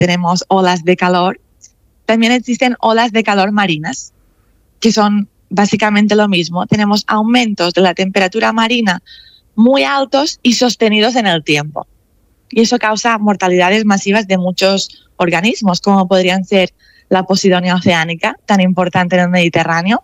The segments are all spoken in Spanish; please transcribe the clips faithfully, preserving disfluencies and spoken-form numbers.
tenemos olas de calor, también existen olas de calor marinas, que son básicamente lo mismo. Tenemos aumentos de la temperatura marina muy altos y sostenidos en el tiempo. Y eso causa mortalidades masivas de muchos organismos, como podrían ser la Posidonia oceanica, tan importante en el Mediterráneo.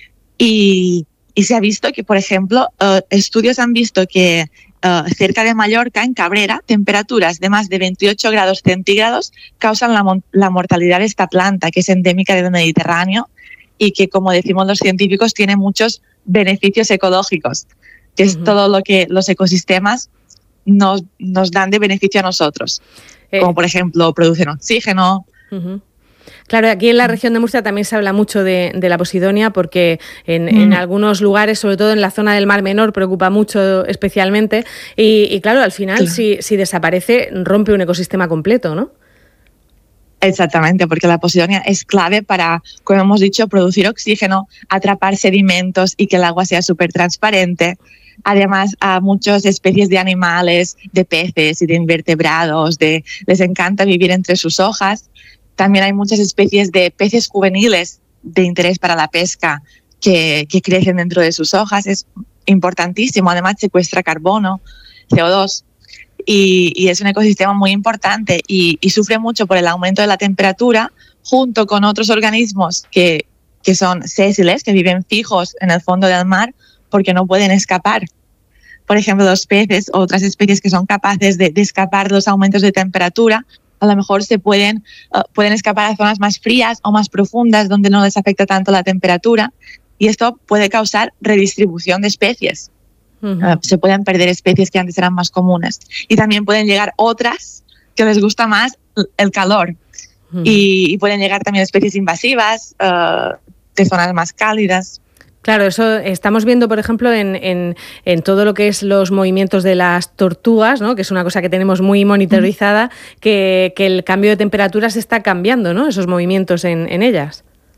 Y, y se ha visto que, por ejemplo, uh, estudios han visto que uh, cerca de Mallorca, en Cabrera, temperaturas de más de veintiocho grados centígrados causan la, la mortalidad de esta planta, que es endémica del Mediterráneo y que, como decimos los científicos, tiene muchos beneficios ecológicos, que es uh-huh. todo lo que los ecosistemas nos, nos dan de beneficio a nosotros, eh. como por ejemplo producen oxígeno. Uh-huh. Claro, aquí en la región de Murcia también se habla mucho de, de la Posidonia porque en, mm. en algunos lugares, sobre todo en la zona del Mar Menor, preocupa mucho especialmente y, y claro, al final claro. Si, si desaparece rompe un ecosistema completo, ¿no? Exactamente, porque la Posidonia es clave para, como hemos dicho, producir oxígeno, atrapar sedimentos y que el agua sea súper transparente. Además, a muchas especies de animales, de peces y de invertebrados, de, les encanta vivir entre sus hojas. También hay muchas especies de peces juveniles de interés para la pesca que, que crecen dentro de sus hojas. Es importantísimo. Además, secuestra carbono, C O dos. Y, y es un ecosistema muy importante y, y sufre mucho por el aumento de la temperatura junto con otros organismos que, que son sésiles, que viven fijos en el fondo del mar porque no pueden escapar. Por ejemplo, los peces o otras especies que son capaces de, de escapar de los aumentos de temperatura, a lo mejor se pueden, uh, pueden escapar a zonas más frías o más profundas donde no les afecta tanto la temperatura y esto puede causar redistribución de especies. Uh-huh. Uh, se pueden perder especies que antes eran más comunes y también pueden llegar otras que les gusta más el calor uh-huh. y, y pueden llegar también especies invasivas uh, de zonas más cálidas. Claro, eso estamos viendo, por ejemplo, en, en, en todo lo que es los movimientos de las tortugas, ¿no? Que es una cosa que tenemos muy monitorizada, uh-huh. que, que el cambio de temperatura se está cambiando, ¿no? Esos movimientos en, en ellas.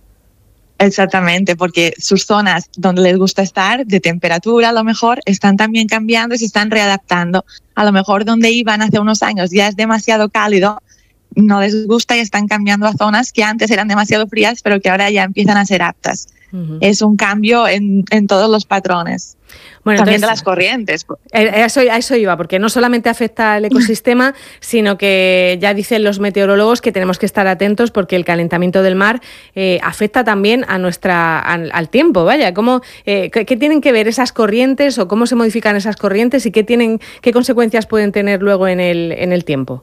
Exactamente, porque sus zonas donde les gusta estar, de temperatura a lo mejor, están también cambiando y se están readaptando. A lo mejor donde iban hace unos años ya es demasiado cálido, no les gusta y están cambiando a zonas que antes eran demasiado frías, pero que ahora ya empiezan a ser aptas. Uh-huh. Es un cambio en, en todos los patrones. Bueno, también entonces, de las corrientes. A eso, a eso iba, porque no solamente afecta al ecosistema, sino que ya dicen los meteorólogos que tenemos que estar atentos porque el calentamiento del mar eh, afecta también a nuestra al, al tiempo. Vaya, ¿cómo, eh, qué, ¿qué tienen que ver esas corrientes o cómo se modifican esas corrientes y qué tienen, qué consecuencias pueden tener luego en el, en el tiempo?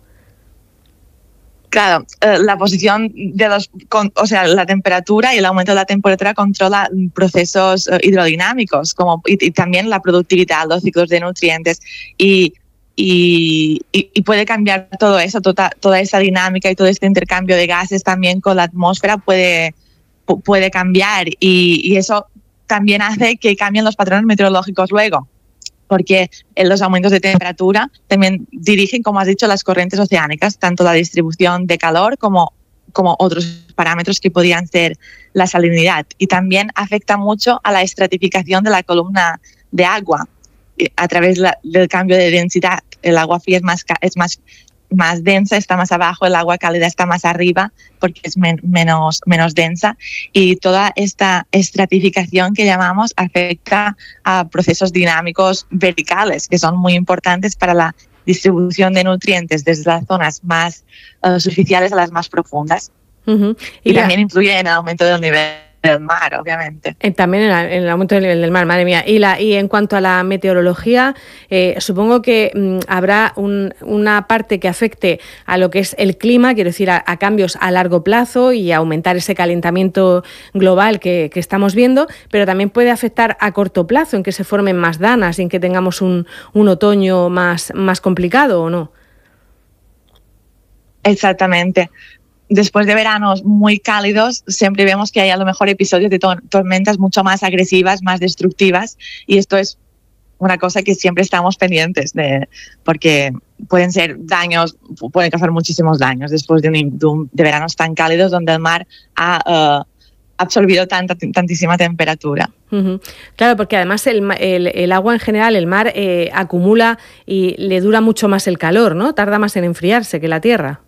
Claro, eh, la posición de los, con, o sea, la temperatura y el aumento de la temperatura controla procesos eh, hidrodinámicos como, y, y también la productividad, los ciclos de nutrientes y, y, y, y puede cambiar todo eso, toda, toda esa dinámica y todo este intercambio de gases también con la atmósfera puede, puede cambiar y, y eso también hace que cambien los patrones meteorológicos luego. Porque los aumentos de temperatura también dirigen, como has dicho, las corrientes oceánicas, tanto la distribución de calor como, como otros parámetros que podrían ser la salinidad. Y también afecta mucho a la estratificación de la columna de agua a través la, del cambio de densidad. El agua fría es más, es más, más densa, está más abajo, el agua cálida está más arriba porque es men, menos, menos densa y toda esta estratificación que llamamos afecta a procesos dinámicos verticales que son muy importantes para la distribución de nutrientes desde las zonas más uh, superficiales a las más profundas. Uh-huh. Y, y también la... influye en el aumento del nivel del mar, obviamente. Eh, también en, la, en el aumento del nivel del mar, madre mía. Y, la, y en cuanto a la meteorología, eh, supongo que mm, habrá un, una parte que afecte a lo que es el clima, quiero decir, a, a cambios a largo plazo y a aumentar ese calentamiento global que, que estamos viendo, pero también puede afectar a corto plazo, en que se formen más danas y en que tengamos un, un otoño más, más complicado, ¿o no? Exactamente. Después de veranos muy cálidos, siempre vemos que hay a lo mejor episodios de to- tormentas mucho más agresivas, más destructivas, y esto es una cosa que siempre estamos pendientes de, porque pueden ser daños, pueden causar muchísimos daños después de, un, de, un, de veranos tan cálidos donde el mar ha uh, absorbido tanta, tantísima temperatura. Uh-huh. Claro, porque además el, el, el agua en general, el mar, eh, acumula y le dura mucho más el calor, ¿no? Tarda más en enfriarse que la tierra.